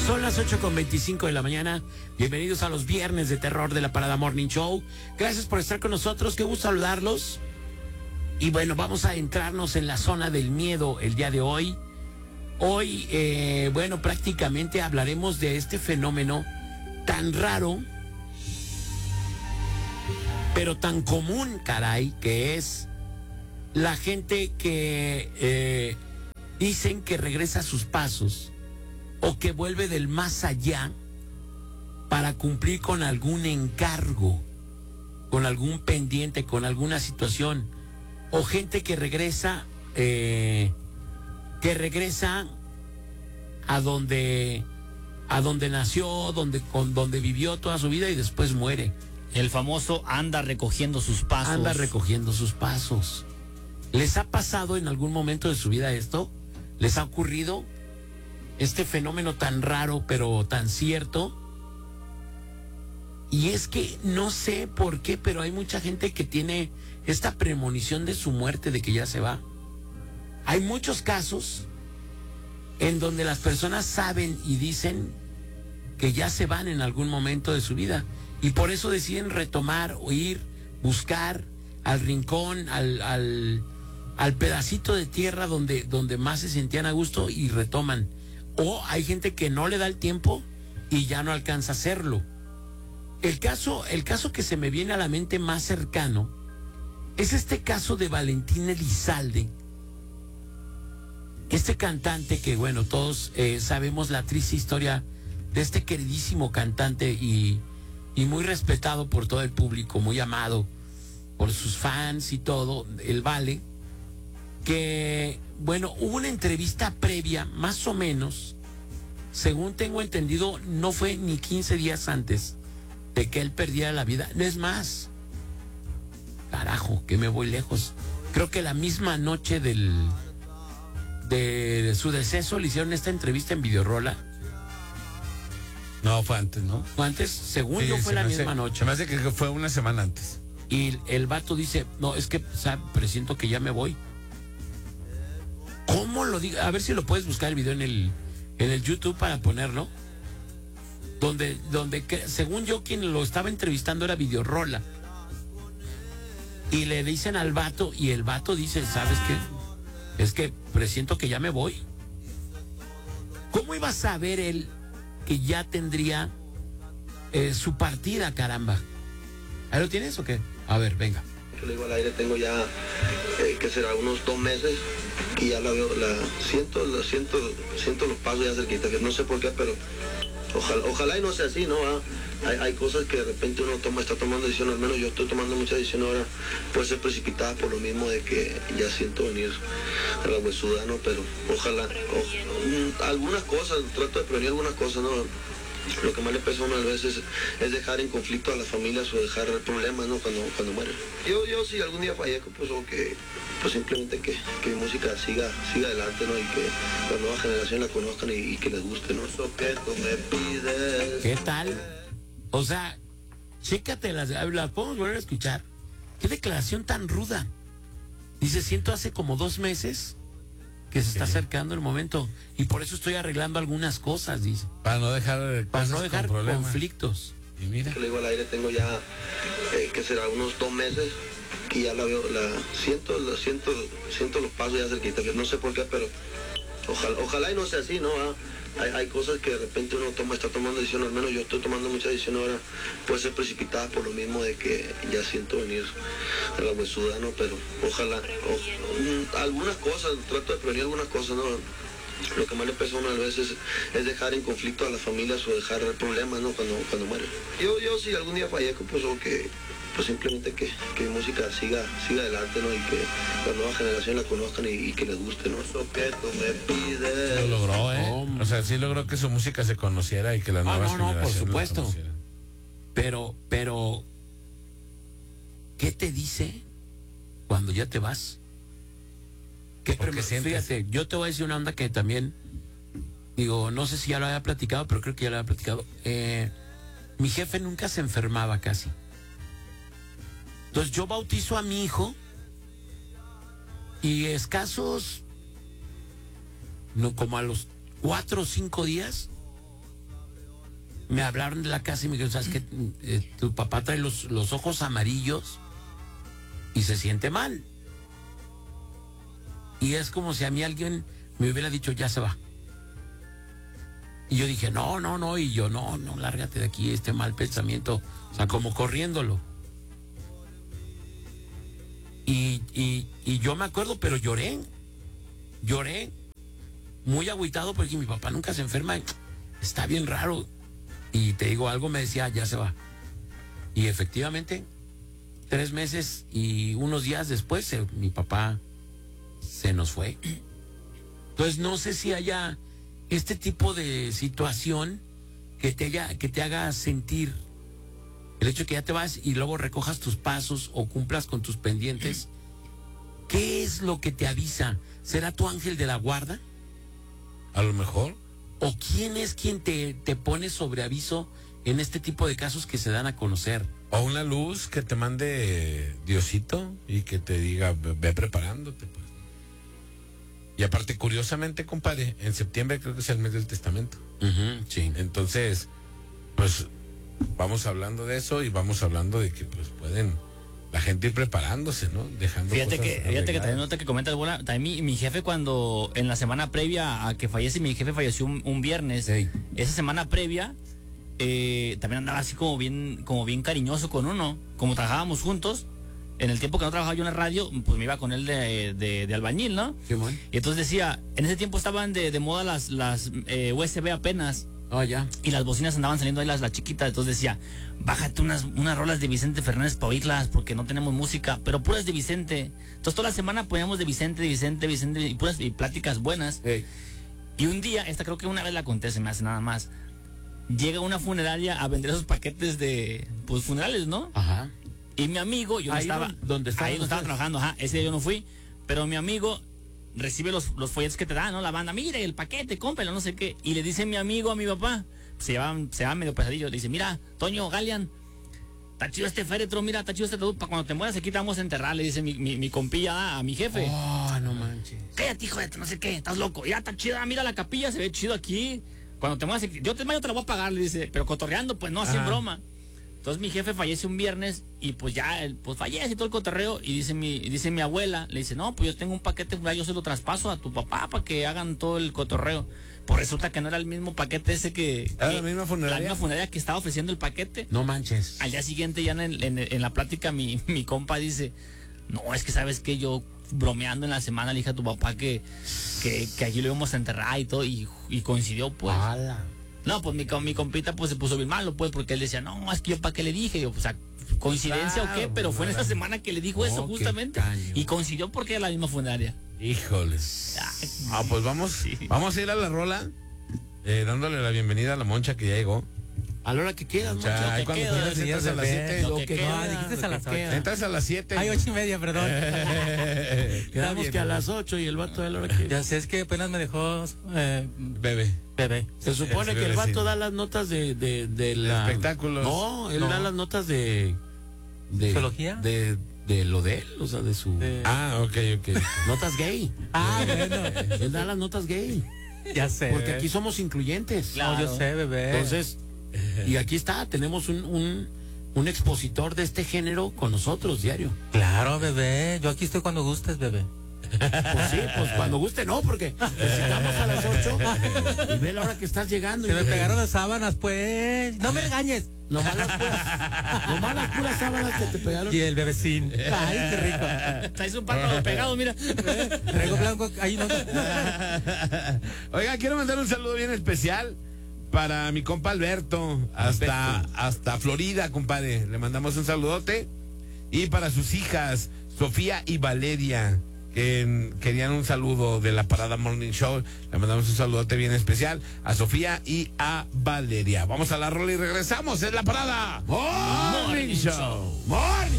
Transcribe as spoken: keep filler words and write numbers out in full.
Son las ocho con veinticinco de la mañana. Bienvenidos a los viernes de terror de la Parada Morning Show. Gracias por estar con nosotros. Qué gusto saludarlos. Y bueno, vamos a entrarnos en la zona del miedo el día de hoy. Hoy, eh, bueno, prácticamente hablaremos de este fenómeno tan raro, pero tan común, caray, que es la gente que eh, dicen que regresa a sus pasos o que vuelve del más allá para cumplir con algún encargo, con algún pendiente, con alguna situación, o gente que regresa, eh, que regresa a donde, a donde nació, donde, con, donde vivió toda su vida y después muere. El famoso anda recogiendo sus pasos. Anda recogiendo sus pasos. ¿Les ha pasado en algún momento de su vida esto? ¿Les ha ocurrido este fenómeno tan raro pero tan cierto? Y es que no sé por qué, pero hay mucha gente que tiene esta premonición de su muerte, de que ya se va. Hay muchos casos en donde las personas saben y dicen que ya se van en algún momento de su vida y por eso deciden retomar o ir, buscar al rincón, al, al, al pedacito de tierra donde, donde más se sentían a gusto y retoman. O hay gente que no le da el tiempo y ya no alcanza a hacerlo. El caso, el caso que se me viene a la mente más cercano es este caso de Valentín Elizalde, este cantante que, bueno, todos eh, sabemos la triste historia de este queridísimo cantante y, y muy respetado por todo el público, muy amado por sus fans y todo, el Vale, que, bueno, hubo una entrevista previa, más o menos, según tengo entendido, no fue ni quince días antes de que él perdiera la vida. No es más, carajo, que me voy lejos. Creo que la misma noche del de, de su deceso le hicieron esta entrevista en Videorola. No, fue antes, ¿no? Fue antes, según Sí, yo fue la me hace- misma noche. Se me hace que fue una semana antes. Y el vato dice, no, es que sabe, presiento que ya me voy. ¿Cómo lo digo? A ver si lo puedes buscar el video en el, en el YouTube para ponerlo. Donde, donde que, según yo, quien lo estaba entrevistando era Videorola. Y le dicen al vato, y el vato dice, ¿sabes qué? Es que presiento que ya me voy. ¿Cómo iba a saber él que ya tendría eh, su partida, caramba? ¿Ahí lo tienes o qué? A ver, venga. Que le digo al aire, tengo ya, eh, que será unos dos meses y ya la veo, la siento, la siento, siento los pasos ya cerquita, que no sé por qué, pero ojalá, ojalá y no sea así, ¿no? Ah, hay, hay cosas que de repente uno toma, está tomando decisiones, al menos yo estoy tomando muchas decisiones ahora, puede ser precipitada por lo mismo de que ya siento venir a la huesuda, ¿no? Pero ojalá, o- mm, algunas cosas, trato de prevenir algunas cosas, ¿no? Lo que más le pesa a uno a veces es dejar en conflicto a las familias o dejar problemas, ¿no? Cuando, cuando mueren. Yo, yo si algún día fallezco, pues, o que, pues simplemente que, que mi música siga, siga adelante, ¿no? Y que la nueva generación la conozcan y, y que les guste, ¿no? Eso que tú me pides. ¿Qué tal? O sea, chécate las, las podemos volver a escuchar. Qué declaración tan ruda. Dice, siento hace como dos meses que se está acercando el momento y por eso estoy arreglando algunas cosas, dice. Para no dejar, Para cosas no con dejar problemas. conflictos. Y mira. Que le digo al aire, tengo ya, eh, que será unos dos meses que ya la veo, la siento, la siento, siento los pasos ya cerquita, que no sé por qué, pero ojalá, ojalá y no sea así, ¿no? Ah, hay, hay cosas que de repente uno toma, está tomando decisiones, al menos yo estoy tomando muchas decisiones ahora, puede ser precipitada por lo mismo de que ya siento venir a la huesuda, ¿no? Pero ojalá, o- mm, algunas cosas, trato de prevenir algunas cosas, ¿no? Lo que más le pesa a uno a veces es dejar en conflicto a las familias o dejar problemas, ¿no? Cuando, cuando mueren. Yo, yo si algún día fallezco, pues, o que, pues simplemente que, que mi música siga, siga adelante, ¿no? Y que la nueva generación la conozcan y, y que les guste, ¿no? Eso que tú me pides. Lo logró, ¿eh? ¿Cómo? O sea, sí logró que su música se conociera y que las Ah, nuevas no, no, por generaciones la supuesto. conocieran. Pero, pero, ¿qué te dice cuando ya te vas? ¿Qué ¿O qué prem- sientes? Fíjate, yo te voy a decir una onda que también, digo, no sé si ya lo había platicado, pero creo que ya lo había platicado. Eh, mi jefe nunca se enfermaba casi. Entonces yo bautizo a mi hijo y escasos, no, como a los cuatro o cinco días, me hablaron de la casa y me dijeron, ¿sabes qué? Eh, tu papá trae los, los ojos amarillos y se siente mal. Y es como si a mí alguien me hubiera dicho, ya se va. Y yo dije, no, no, no. Y yo, no, no, lárgate de aquí, este mal pensamiento. O sea, como corriéndolo. Y, y, y yo me acuerdo, pero lloré. Lloré. Muy agüitado porque mi papá nunca se enferma. Está bien raro. Y te digo, algo me decía, ya se va. Y efectivamente, tres meses y unos días después, se, mi papá se nos fue. Entonces, no sé si haya este tipo de situación que te, haya, que te haga sentir el hecho de que ya te vas y luego recojas tus pasos o cumplas con tus pendientes. ¿Qué es lo que te avisa? ¿Será tu ángel de la guarda? A lo mejor. ¿O quién es quien te, te pone sobre aviso en este tipo de casos que se dan a conocer? O una luz que te mande Diosito y que te diga, ve, ve preparándote, pues. Y aparte, curiosamente, compadre, en septiembre creo que es el mes del testamento. Uh-huh, sí. Entonces, pues, vamos hablando de eso y vamos hablando de que, pues, pueden la gente ir preparándose, ¿no? Dejando Fíjate cosas que, fíjate que arregladas. también nota que comenta alguna, también mi, mi jefe cuando, en la semana previa a que fallece, mi jefe falleció un, un viernes, Sí. esa semana previa, eh, también andaba así como bien, como bien cariñoso con uno, como trabajábamos juntos, en el tiempo que no trabajaba yo en la radio, pues me iba con él de, de, de albañil, ¿no? Qué bueno. Y entonces decía, en ese tiempo estaban de, de moda las, las eh, U S B apenas, Oh, ya. y las bocinas andaban saliendo ahí las, las chiquitas, entonces decía, bájate unas, unas rolas de Vicente Fernández para oírlas, porque no tenemos música, pero puras de Vicente. Entonces toda la semana poníamos de Vicente, de Vicente, de Vicente, y puras y pláticas buenas. Hey. Y un día, esta creo que una vez la conté, se me hace nada más, llega una funeraria a vender esos paquetes de, pues, funerales, ¿no? Ajá. Y mi amigo, yo no Ahí estaba, don- donde estaban ahí no estaba ustedes. trabajando, ajá, ese día yo no fui, pero mi amigo recibe los, los folletos que te dan, ¿no? La banda, mire, el paquete, cómpralo, no sé qué. Y le dice mi amigo a mi papá, se llevaban, se llevaban medio pesadillo, le dice, mira, Toño, Galian, está chido este féretro, mira, está chido este ataúd, para cuando te mueras aquí te vamos a enterrar, le dice mi, mi, mi compilla a mi jefe. Oh, no manches. Cállate, hijo de, no sé qué, estás loco. Ya está chida, mira la capilla, se ve chido aquí. Cuando te mueras, yo te, yo te la voy a pagar, le dice, pero cotorreando, pues no, así en Ajá. broma. Entonces mi jefe fallece un viernes y pues ya, él, pues fallece y todo el cotorreo. Y dice mi, dice mi abuela, le dice, no, pues yo tengo un paquete, yo se lo traspaso a tu papá para que hagan todo el cotorreo. Pues resulta que no era el mismo paquete ese que... ¿Era que- la misma funeraria? La misma funeraria que estaba ofreciendo el paquete. No manches. Al día siguiente ya en, en, en la plática mi, mi compa dice, no, es que sabes que yo bromeando en la semana le dije a tu papá que, que, que allí lo íbamos a enterrar y todo, y, y coincidió pues. Ala. No, pues mi, com- mi compita pues se puso bien malo pues, porque él decía, no, es que yo para qué le dije, yo, pues, o sea, coincidencia Claro, o qué, pero fue en esa claro. semana que le dijo Oh, eso qué justamente. caño. Y coincidió porque era la misma funeraria. Híjoles. Ay, Ah, pues vamos, sí. vamos a ir a la rola, eh, dándole la bienvenida a la Moncha que ya llegó. A la hora que quieras, Moncha, Moncha. ahí que cuando queda, quieras entras a las bebé, siete. lo Lo que que queda, No, dijiste queda, a las lo que ocho. queda. Entras a las siete. Ay, ocho y media, perdón. Quedamos Está que a bien, las ocho y el vato a la hora que... Ya sé, es que apenas me dejó eh, Bebé. bebé. Se supone Sí, que el sí. vato da las notas de, de, de la... espectáculos. No, él No. da las notas de... de ¿Geología? De, de lo de él, o sea, de su... De- Ah, ok, ok. Notas gay. Ah, bueno, Él da las notas gay. ya sé. Porque aquí somos incluyentes. Claro. No, yo sé, bebé. Entonces, y aquí está, tenemos un, un, un expositor de este género con nosotros diario. Claro, bebé. Yo aquí estoy cuando gustes, bebé. Pues sí, pues cuando guste no, porque necesitamos a las ocho y ve la hora que estás llegando. Se y me pegaron las sábanas, pues. No me regañes. Nomás las puras, nomás las puras sábanas que te pegaron. Y el bebecín. Ay, qué rico. Traes un párpado pegado, mira. Traigo blanco. Ahí no. Oiga, quiero mandar un saludo bien especial para mi compa Alberto, hasta, hasta Florida, compadre. Le mandamos un saludote. Y para sus hijas, Sofía y Valeria, que querían un saludo de la Parada Morning Show. Le mandamos un saludote bien especial a Sofía y a Valeria. Vamos a la rola y regresamos. Es la Parada Morning Show. Morning.